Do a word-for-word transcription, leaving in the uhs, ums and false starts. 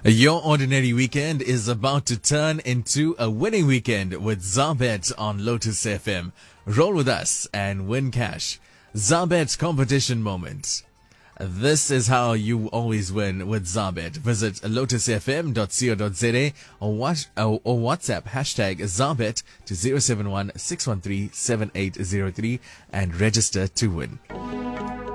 Your ordinary weekend is about to turn into a winning weekend with Zabet on Lotus F M. Roll with us and win cash. Zabet competition moment. This is how you always win with Zabet. Visit lotus f m dot co dot z a or, watch, or, or WhatsApp hashtag Zabet to zero seven one six one three seven eight zero three and register to win.